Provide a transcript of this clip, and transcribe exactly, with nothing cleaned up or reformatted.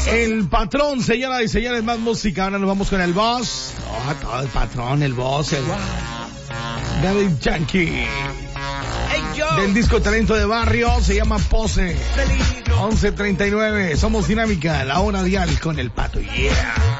El patrón, señoras y señores, más música. Ahora nos vamos con el boss. Oh, todo el patrón, el boss, el Daddy Yankee. Del disco Talento de Barrio, se llama Pose. once treinta y nueve, somos Dinámica, la hora dial con el Pato. Yeah.